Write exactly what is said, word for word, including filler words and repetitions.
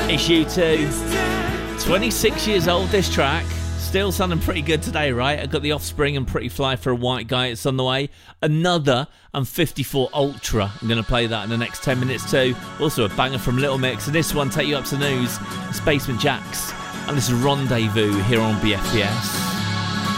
It's U two. twenty-six years old, this track. Still sounding pretty good today, right? I got The Offspring and Pretty Fly for a White Guy. It's on the way. Another and fifty-four Ultra. I'm going to play that in the next ten minutes too. Also a banger from Little Mix. And this one, take you up to news. It's Basement Jaxx. And this is Rendezvous here on B F B S.